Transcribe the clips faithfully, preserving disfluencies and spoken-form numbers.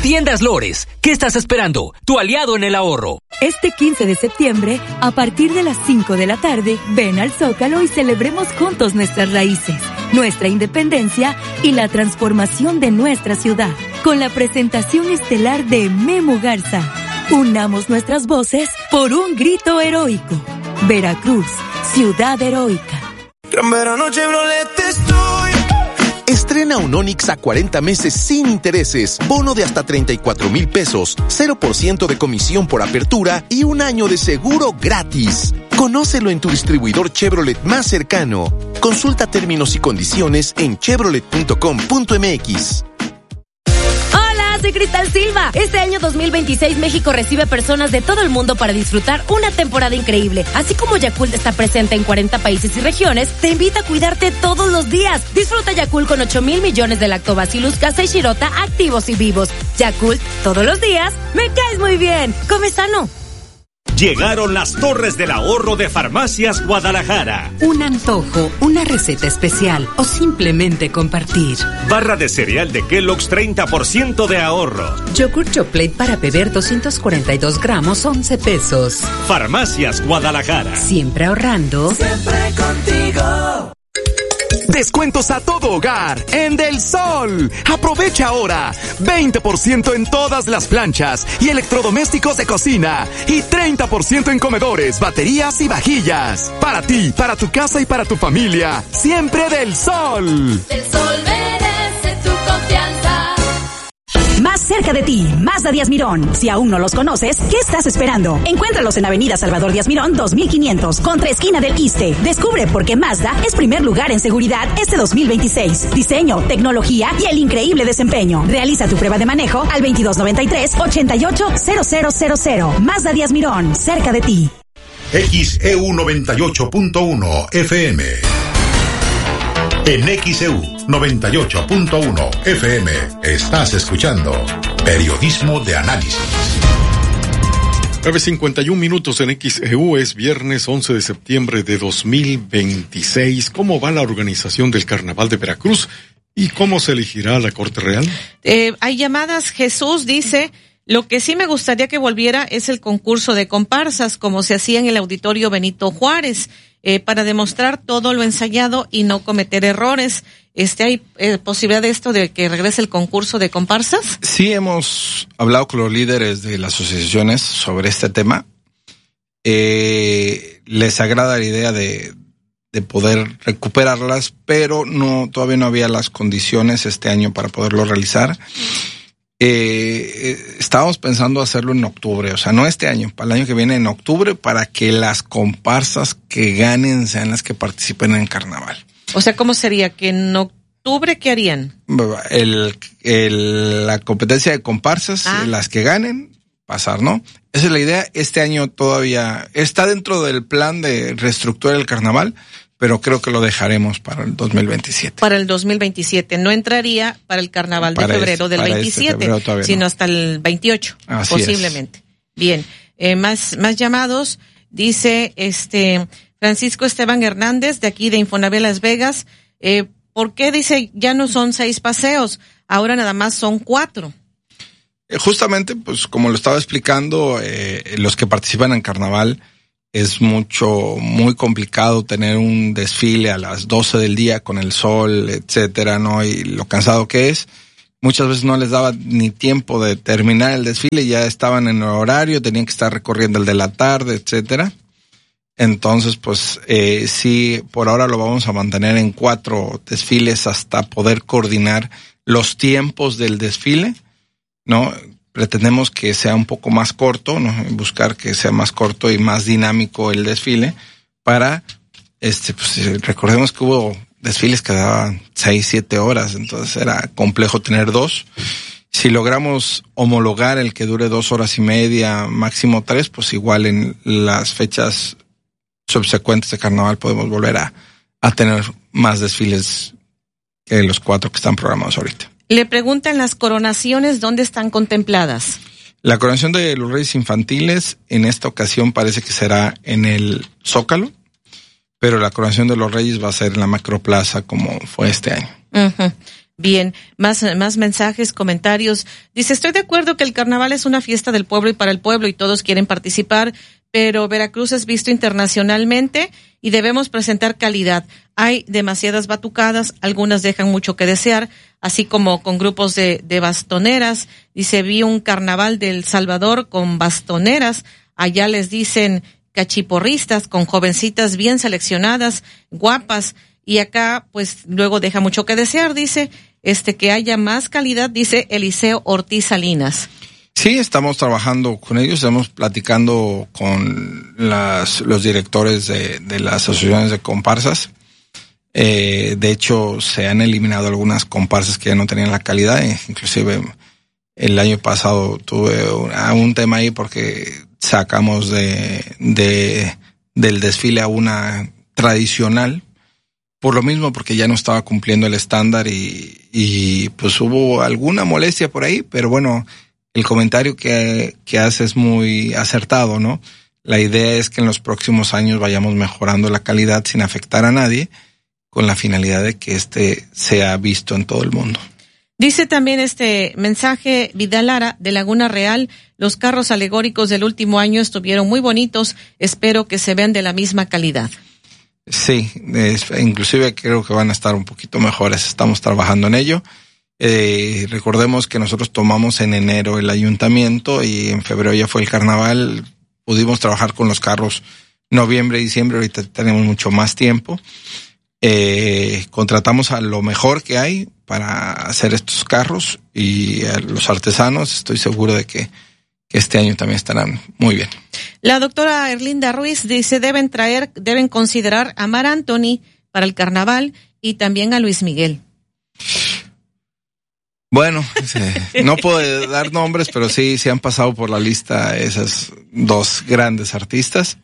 Tiendas Lores, ¿qué estás esperando? Tu aliado en el ahorro. Este quince de septiembre, a partir de las cinco de la tarde, ven al Zócalo y celebremos juntos nuestras raíces, nuestra independencia y la transformación de nuestra ciudad, con la presentación estelar de Memo Garza. Unamos nuestras voces por un grito heroico. Veracruz, ciudad heroica. Gran verano Chevrolet estoy. Estrena un Onix a cuarenta meses sin intereses, bono de hasta treinta y cuatro mil pesos, cero por ciento de comisión por apertura y un año de seguro gratis. Conócelo en tu distribuidor Chevrolet más cercano. Consulta términos y condiciones en chevrolet punto com punto m x. Soy Cristal Silva. Este año dos mil veintiséis México recibe personas de todo el mundo para disfrutar una temporada increíble. Así como Yakult está presente en cuarenta países y regiones, te invita a cuidarte todos los días. Disfruta Yakult con ocho mil millones de Lactobacillus casei shirota activos y vivos. Yakult, todos los días, me caes muy bien. Come sano. Llegaron las Torres del Ahorro de Farmacias Guadalajara. Un antojo, una receta especial o simplemente compartir. Barra de cereal de Kellogg's, treinta por ciento de ahorro. Yogur Chocolate para beber doscientos cuarenta y dos gramos, once pesos. Farmacias Guadalajara. Siempre ahorrando. Siempre contigo. Descuentos a todo hogar en Del Sol. Aprovecha ahora veinte por ciento en todas las planchas y electrodomésticos de cocina y treinta por ciento en comedores, baterías y vajillas. Para ti, para tu casa y para tu familia. Siempre Del Sol. Del Sol merece tu confianza. Más cerca de ti, Mazda Díaz Mirón. Si aún no los conoces, ¿qué estás esperando? Encuéntralos en Avenida Salvador Díaz Mirón dos mil quinientos, contra esquina del Iste. Descubre por qué Mazda es primer lugar en seguridad este dos mil veintiséis. Diseño, tecnología y el increíble desempeño. Realiza tu prueba de manejo al veintidós noventa y tres, ochenta y ocho, cero cero cero cero. Mazda Díaz Mirón, cerca de ti. X E U noventa y ocho punto uno F M. En X E U noventa y ocho punto uno F M estás escuchando Periodismo de Análisis. nueve cincuenta y un minutos en X E U, es viernes once de septiembre de dos mil veintiséis. ¿Cómo va la organización del Carnaval de Veracruz y cómo se elegirá la Corte Real? Eh, hay llamadas. Jesús dice: lo que sí me gustaría que volviera es el concurso de comparsas, como se hacía en el Auditorio Benito Juárez, eh, para demostrar todo lo ensayado y no cometer errores. Este, ¿hay eh, posibilidad de esto, de que regrese el concurso de comparsas? Sí, hemos hablado con los líderes de las asociaciones sobre este tema. Eh, les agrada la idea de, de poder recuperarlas, pero no, todavía no había las condiciones este año para poderlo realizar. Eh, estábamos pensando hacerlo en octubre, o sea, no este año, para el año que viene en octubre, para que las comparsas que ganen sean las que participen en carnaval. O sea, ¿cómo sería? ¿Que en octubre qué harían? El, el, la competencia de comparsas, ah. las que ganen, pasar, ¿no? Esa es la idea. Este año todavía está dentro del plan de reestructurar el carnaval, pero creo que lo dejaremos para el dos mil veintisiete. Para el dos mil veintisiete. No entraría para el carnaval de febrero este, del veintisiete, este febrero sino no. hasta el veintiocho, Así posiblemente. Es. Bien, eh, más, más llamados. Dice este Francisco Esteban Hernández, de aquí de Infonavit Las Vegas. Eh, ¿Por qué dice ya no son seis paseos? Ahora nada más son cuatro. Eh, justamente, pues como lo estaba explicando, eh, los que participan en carnaval, es mucho, muy complicado tener un desfile a las doce del día con el sol, etcétera, ¿no? Y lo cansado que es. Muchas veces no les daba ni tiempo de terminar el desfile, ya estaban en el horario, tenían que estar recorriendo el de la tarde, etcétera. Entonces, pues, eh, sí, por ahora lo vamos a mantener en cuatro desfiles hasta poder coordinar los tiempos del desfile, ¿no? Pretendemos que sea un poco más corto, ¿no? Buscar que sea más corto y más dinámico el desfile para, este, pues, recordemos que hubo desfiles que daban seis, siete horas, entonces era complejo tener dos. Si logramos homologar el que dure dos horas y media, máximo tres, pues igual en las fechas subsecuentes de carnaval podemos volver a, a tener más desfiles que los cuatro que están programados ahorita. Le preguntan las coronaciones, ¿dónde están contempladas? La coronación de los Reyes Infantiles en esta ocasión parece que será en el Zócalo, pero la coronación de los Reyes va a ser en la Macroplaza como fue este año. Uh-huh. Bien, más, más mensajes, comentarios. Dice, estoy de acuerdo que el carnaval es una fiesta del pueblo y para el pueblo y todos quieren participar, pero Veracruz es visto internacionalmente y debemos presentar calidad. Hay demasiadas batucadas, algunas dejan mucho que desear, así como con grupos de, de bastoneras. Dice, vi un carnaval de El Salvador con bastoneras, allá les dicen cachiporristas, con jovencitas bien seleccionadas, guapas, y acá pues luego deja mucho que desear, dice, este que haya más calidad, dice Eliseo Ortiz Salinas. Sí, estamos trabajando con ellos, estamos platicando con las, los directores de, de las asociaciones de comparsas. Eh, de hecho, se han eliminado algunas comparsas que ya no tenían la calidad, e inclusive el año pasado tuve un, un tema ahí porque sacamos de, de, del desfile a una tradicional, por lo mismo, porque ya no estaba cumpliendo el estándar y, y pues hubo alguna molestia por ahí, pero bueno, el comentario que, que hace es muy acertado, ¿no? La idea es que en los próximos años vayamos mejorando la calidad sin afectar a nadie, con la finalidad de que este sea visto en todo el mundo. Dice también este mensaje Vidal Lara de Laguna Real, los carros alegóricos del último año estuvieron muy bonitos, espero que se vean de la misma calidad. Sí, es, inclusive creo que van a estar un poquito mejores, estamos trabajando en ello. Eh, recordemos que nosotros tomamos en enero el ayuntamiento y en febrero ya fue el carnaval, pudimos trabajar con los carros noviembre, diciembre, ahorita tenemos mucho más tiempo. Eh, contratamos a lo mejor que hay para hacer estos carros y a los artesanos, estoy seguro de que este año también estarán muy bien. La doctora Erlinda Ruiz dice, deben traer, deben considerar a Mar Anthony para el carnaval y también a Luis Miguel. Bueno, no puedo dar nombres, pero sí, sí han pasado por la lista esas dos grandes artistas.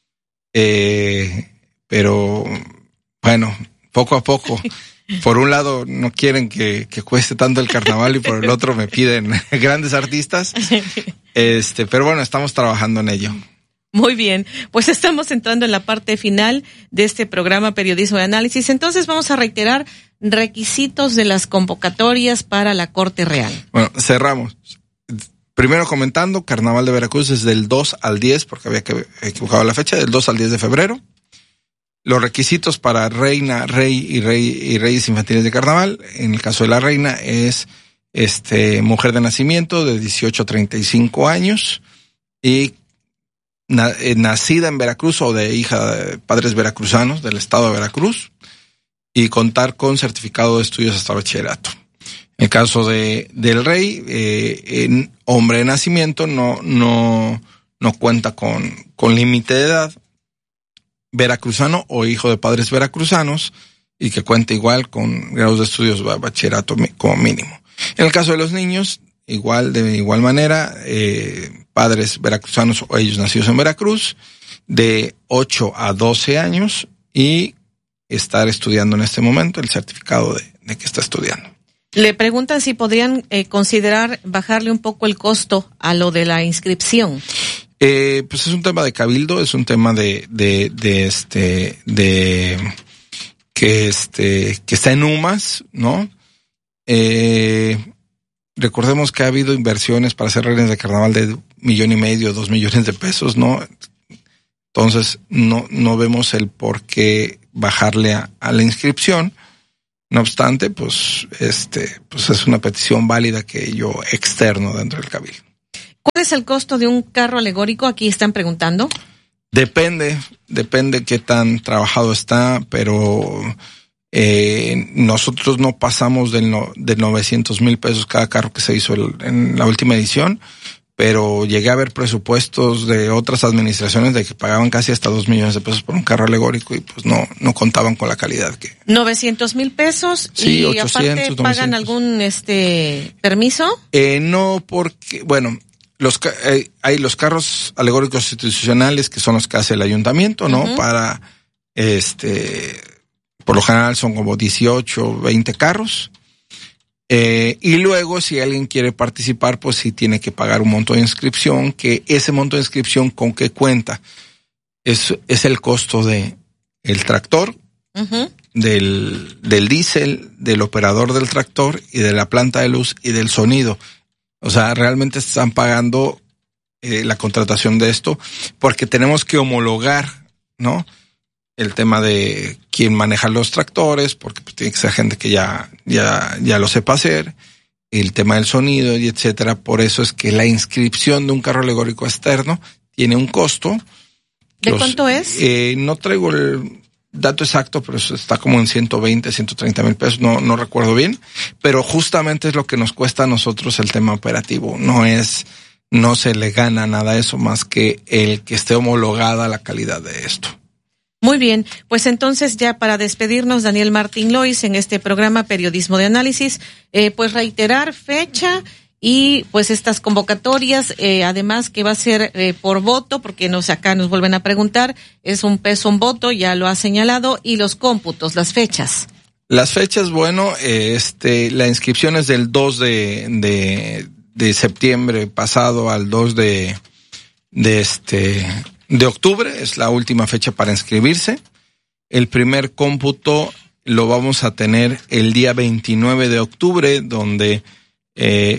Eh, pero bueno, poco a poco. Por un lado no quieren que, que cueste tanto el carnaval y por el otro me piden grandes artistas. Este, pero bueno, estamos trabajando en ello. Muy bien, pues estamos entrando en la parte final de este programa Periodismo de Análisis. Entonces vamos a reiterar requisitos de las convocatorias para la Corte Real. Bueno, cerramos. Primero comentando, Carnaval de Veracruz es del dos al diez, porque había que equivocado la fecha, del dos al diez de febrero. Los requisitos para reina, rey y rey y reyes infantiles de carnaval, en el caso de la reina, es este mujer de nacimiento de dieciocho a treinta y cinco años y na, eh, nacida en Veracruz o de hija de padres veracruzanos del estado de Veracruz y contar con certificado de estudios hasta bachillerato. En el caso de del rey, eh, en hombre de nacimiento no no no cuenta con con límite de edad, veracruzano o hijo de padres veracruzanos y que cuente igual con grados de estudios bachillerato como mínimo. En el caso de los niños, igual de igual manera, eh, padres veracruzanos o ellos nacidos en Veracruz, de ocho a doce años y estar estudiando en este momento el certificado de, de que está estudiando. Le preguntan si podrían eh, considerar bajarle un poco el costo a lo de la inscripción. Eh, pues es un tema de cabildo, es un tema de, de, de este, de, que este, que está en U M A S, ¿no? Eh, recordemos que ha habido inversiones para hacer reinas de carnaval de millón y medio, dos millones de pesos, ¿no? Entonces, no, no vemos el por qué bajarle a, a la inscripción. No obstante, pues, este, pues es una petición válida que yo externo dentro del cabildo. ¿Cuál es el costo de un carro alegórico? Aquí están preguntando. Depende, depende qué tan trabajado está, pero eh, nosotros no pasamos del no, de novecientos mil pesos cada carro que se hizo el, en la última edición, pero llegué a ver presupuestos de otras administraciones de que pagaban casi hasta dos millones de pesos por un carro alegórico y pues no no contaban con la calidad que. novecientos mil pesos sí, y ochocientos, aparte pagan novecientos. Algún este permiso. Eh, no, porque bueno. Los eh, hay los carros alegóricos institucionales que son los que hace el ayuntamiento, ¿no? Uh-huh. Para este, por lo general son como dieciocho, veinte carros. Eh, y luego si alguien quiere participar, pues sí tiene que pagar un monto de inscripción, que ese monto de inscripción con qué cuenta es es el costo de el tractor, uh-huh. del, del diésel, del operador del tractor y de la planta de luz y del sonido. O sea, realmente están pagando eh, la contratación de esto porque tenemos que homologar, ¿no? El tema de quién maneja los tractores, porque pues, tiene que ser gente que ya, ya, ya lo sepa hacer, el tema del sonido y etcétera. Por eso es que la inscripción de un carro alegórico externo tiene un costo. ¿De los, cuánto es? Eh, no traigo el dato exacto, pero está como en ciento veinte, ciento treinta mil pesos, no, no recuerdo bien, pero justamente es lo que nos cuesta a nosotros el tema operativo. No es, no se le gana nada a eso más que el que esté homologada la calidad de esto. Muy bien, pues entonces ya para despedirnos, Daniel Martín Lois, en este programa Periodismo de Análisis, eh, pues reiterar fecha y pues estas convocatorias, eh, además que va a ser eh, por voto, porque nos acá nos vuelven a preguntar, es un peso un voto, ya lo ha señalado, y los cómputos, las fechas. Las fechas, bueno, eh, este, la inscripción es del dos de, de, de septiembre pasado al dos de, de este, de octubre, es la última fecha para inscribirse. El primer cómputo lo vamos a tener el día veintinueve de octubre, donde eh,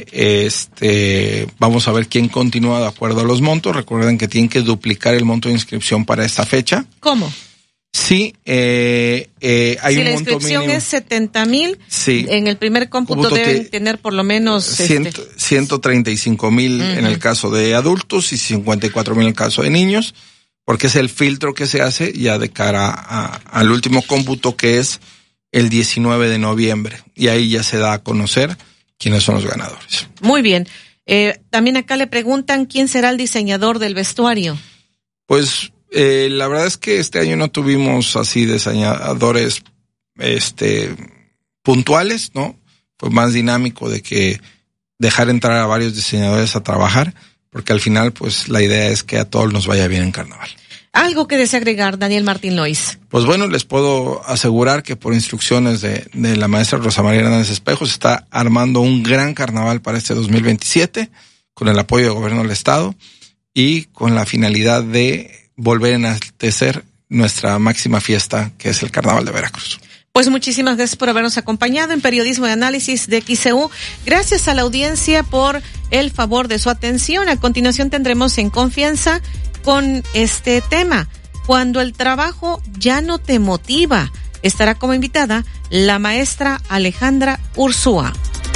este, vamos a ver quién continúa de acuerdo a los montos. Recuerden que tienen que duplicar el monto de inscripción para esta fecha. ¿Cómo? Sí, eh, eh, hay si un la monto inscripción mínimo. es setenta mil, sí. En el primer cómputo, cómputo deben te, tener por lo menos cien, este... ciento treinta y cinco mil uh-huh. en el caso de adultos y cincuenta y cuatro mil en el caso de niños, porque es el filtro que se hace ya de cara a, al último cómputo, que es el diecinueve de noviembre, y ahí ya se da a conocer quiénes son los ganadores. Muy bien. Eh, también acá le preguntan quién será el diseñador del vestuario. Pues Eh, la verdad es que este año no tuvimos así diseñadores este puntuales, ¿no? Fue más dinámico de que dejar entrar a varios diseñadores a trabajar, porque al final pues la idea es que a todos nos vaya bien en carnaval. ¿Algo que desea agregar, Daniel Martín Lois? Pues bueno, les puedo asegurar que por instrucciones de, de la maestra Rosa María Hernández Espejos está armando un gran carnaval para este dos mil veintisiete con el apoyo del gobierno del estado y con la finalidad de volver a enaltecer nuestra máxima fiesta, que es el Carnaval de Veracruz. Pues muchísimas gracias por habernos acompañado en Periodismo de Análisis de X C U. Gracias a la audiencia por el favor de su atención. A continuación tendremos En Confianza con este tema, cuando el trabajo ya no te motiva. Estará como invitada la maestra Alejandra Ursúa.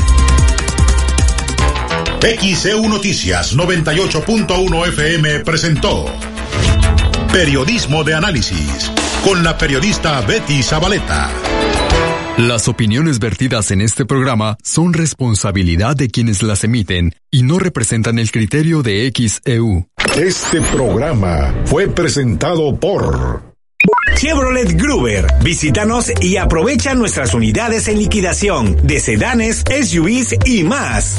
X C U Noticias noventa y ocho punto uno F M presentó Periodismo de Análisis con la periodista Betty Zabaleta. Las opiniones vertidas en este programa son responsabilidad de quienes las emiten y no representan el criterio de X E U. Este programa fue presentado por Chevrolet Gruber. Visítanos y aprovecha nuestras unidades en liquidación de sedanes, S U Vs y más.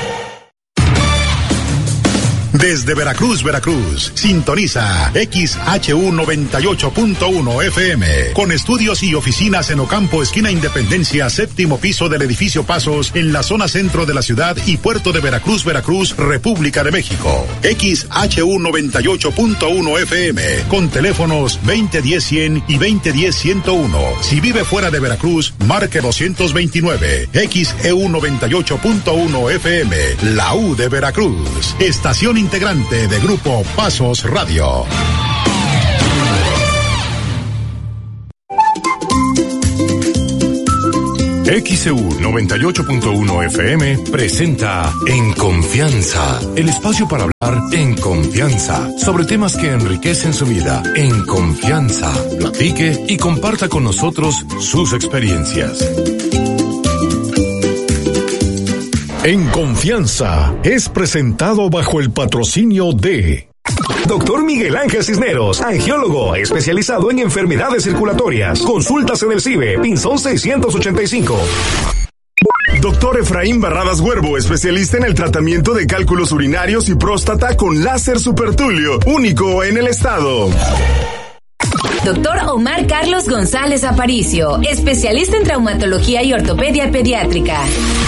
Desde Veracruz, Veracruz, sintoniza X H U noventa y ocho punto uno F M, con estudios y oficinas en Ocampo, esquina Independencia, séptimo piso del edificio Pasos, en la zona centro de la ciudad y puerto de Veracruz, Veracruz, República de México. X H U noventa y ocho punto uno F M, con teléfonos veinte diez cien y veinte diez ciento uno. Si vive fuera de Veracruz, marque doscientos veintinueve. X E U noventa y ocho punto uno F M, la U de Veracruz. Estación integrante de Grupo Pasos Radio. X E U noventa y ocho punto uno F M presenta En Confianza, el espacio para hablar en confianza sobre temas que enriquecen su vida. En confianza, platique y comparta con nosotros sus experiencias. En Confianza es presentado bajo el patrocinio de Doctor Miguel Ángel Cisneros, angiólogo especializado en enfermedades circulatorias. Consultas en el C I B E, Pinzón seiscientos ochenta y cinco. Doctor Efraín Barradas Huervo, especialista en el tratamiento de cálculos urinarios y próstata con láser supertulio, único en el estado. Doctor Omar Carlos González Aparicio, especialista en traumatología y ortopedia pediátrica.